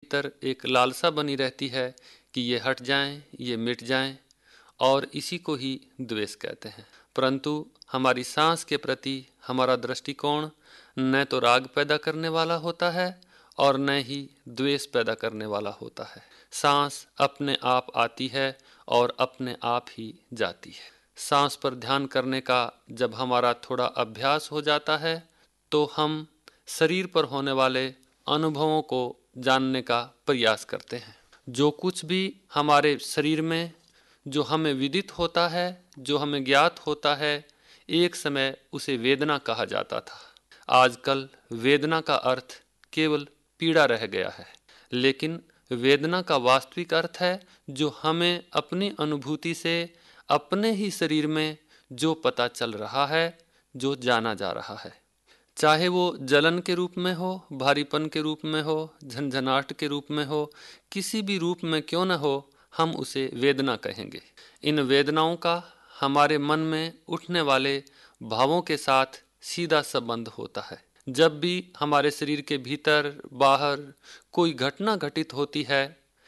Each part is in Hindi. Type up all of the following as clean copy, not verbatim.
भीतर एक लालसा बनी रहती है कि ये हट जाएं, ये मिट जाएं, और इसी को ही द्वेष कहते हैं। परंतु हमारी सांस के प्रति हमारा दृष्टिकोण न तो राग पैदा करने वाला होता है और न ही द्वेष पैदा करने वाला होता है। सांस अपने आप आती है और अपने आप ही जाती है। सांस पर ध्यान करने का जब हमारा थोड़ा अभ्यास हो जाता है तो हम शरीर पर होने वाले अनुभवों को जानने का प्रयास करते हैं। जो कुछ भी हमारे शरीर में जो हमें विदित होता है, जो हमें ज्ञात होता है, एक समय उसे वेदना कहा जाता था। आजकल वेदना का अर्थ केवल पीड़ा रह गया है, लेकिन वेदना का वास्तविक अर्थ है जो हमें अपनी अनुभूति से अपने ही शरीर में जो पता चल रहा है, जो जाना जा रहा है। चाहे वो जलन के रूप में हो, भारीपन के रूप में हो, झंझनाहट के रूप में हो, किसी भी रूप में क्यों न हो, हम उसे वेदना कहेंगे। इन वेदनाओं का हमारे मन में उठने वाले भावों के साथ सीधा संबंध होता है। जब भी हमारे शरीर के भीतर बाहर कोई घटना घटित होती है,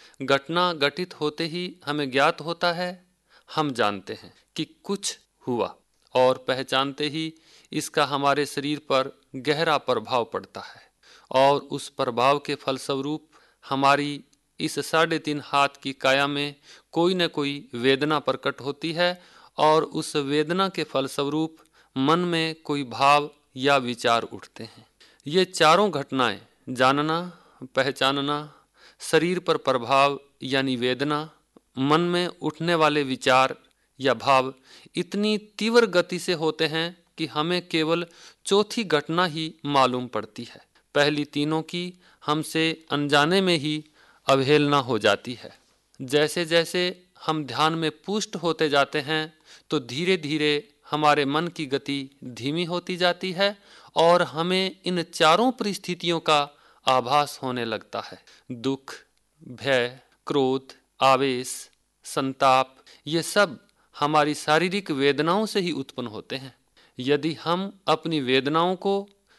घटना घटित होते ही हमें ज्ञात होता है, हम जानते हैं कि कुछ हुआ, और पहचानते ही इसका हमारे शरीर पर गहरा प्रभाव पड़ता है, और उस प्रभाव के फलस्वरूप हमारी इस 3.5 हाथ की काया में कोई न कोई वेदना प्रकट होती है, और उस वेदना के फलस्वरूप मन में कोई भाव या विचार उठते हैं। ये चारों घटनाएं, जानना, पहचानना, शरीर पर प्रभाव यानी वेदना, मन में उठने वाले विचार या भाव इतनी तीव्र गति से होते हैं कि हमें केवल चौथी घटना ही मालूम पड़ती है। पहली तीनों की हमसे अनजाने में ही अवहेलना हो जाती है। जैसे जैसे हम ध्यान में पुष्ट होते जाते हैं तो धीरे धीरे हमारे मन की गति धीमी होती जाती है और हमें इन चारों परिस्थितियों का आभास होने लगता है। दुख, भय, क्रोध, आवेश, संताप, ये सब हमारी शारीरिक वेदनाओं से ही उत्पन्न होते हैं। यदि हम अपनी वेदनाओं को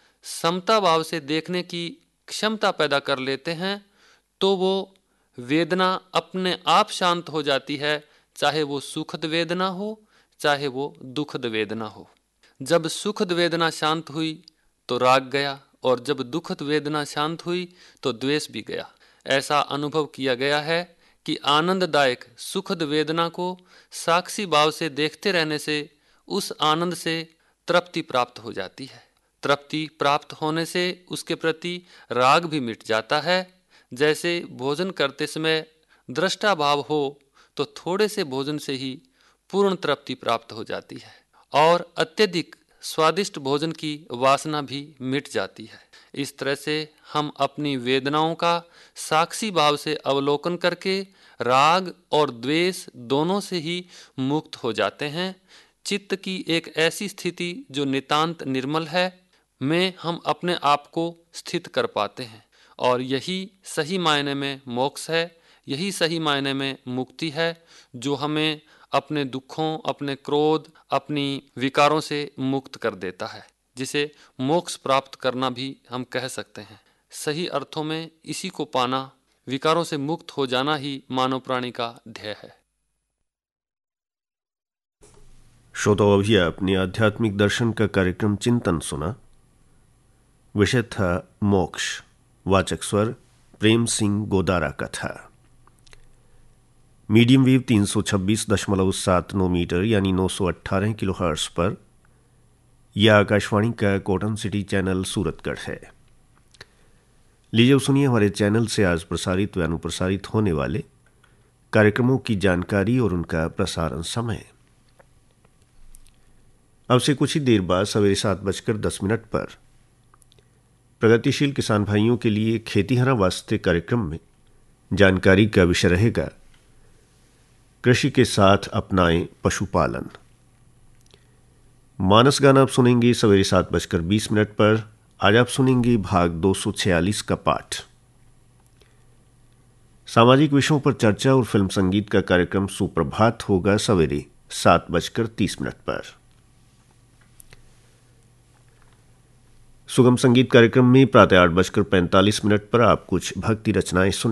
समता भाव से देखने की क्षमता पैदा कर लेते हैं तो वो वेदना अपने आप शांत हो जाती है, चाहे वो सुखद वेदना हो, चाहे वो दुखद वेदना हो। जब सुखद वेदना शांत हुई तो राग गया, और जब दुखद वेदना शांत हुई तो द्वेष भी गया। ऐसा अनुभव किया गया है कि आनंददायक सुखद वेदना को साक्षी भाव से देखते रहने से उस आनंद से तृप्ति प्राप्त हो जाती है। तृप्ति प्राप्त होने से उसके प्रति राग भी मिट जाता है। जैसे भोजन करते समय दृष्टा भाव हो तो थोड़े से भोजन से ही पूर्ण तृप्ति प्राप्त हो जाती है, और अत्यधिक स्वादिष्ट भोजन की वासना भी मिट जाती है। इस तरह से हम अपनी वेदनाओं का साक्षी भाव से अवलोकन करके राग और द्वेष दोनों से ही मुक्त हो जाते हैं। चित्त की एक ऐसी स्थिति जो नितांत निर्मल है में हम अपने आप को स्थित कर पाते हैं, और यही सही मायने में मोक्ष है, यही सही मायने में मुक्ति है, जो हमें अपने दुखों, अपने क्रोध, अपनी विकारों से मुक्त कर देता है, जिसे मोक्ष प्राप्त करना भी हम कह सकते हैं। सही अर्थों में इसी को पाना, विकारों से मुक्त हो जाना ही मानव प्राणी का ध्येय है। श्रोताओं, अभी आपने आध्यात्मिक दर्शन का कार्यक्रम चिंतन सुना। विषय था मोक्ष। वाचक स्वर प्रेम सिंह गोदारा का था। मीडियम वेव 326.79 मीटर यानी 918 किलोहर्ट्ज पर यह आकाशवाणी का कॉटन सिटी चैनल सूरतगढ़ है। लीजिए सुनिए हमारे चैनल से आज प्रसारित व अनुप्रसारित होने वाले कार्यक्रमों की जानकारी और उनका प्रसारण समय। अब से कुछ ही देर बाद सवेरे 7:10 पर प्रगतिशील किसान भाइयों के लिए खेतीहरा वास्ते कार्यक्रम में जानकारी का विषय रहेगा कृषि के साथ अपनाएं पशुपालन। मानस गाना आप सुनेंगे सवेरे 7:20 पर। आज आप सुनेंगे भाग 246 का पाठ। सामाजिक विषयों पर चर्चा और फिल्म संगीत का कार्यक्रम सुप्रभात होगा सवेरे 7:30 पर। सुगम संगीत कार्यक्रम में प्रातः 8:45 पर आप कुछ भक्ति रचनाएं सुनेंगे।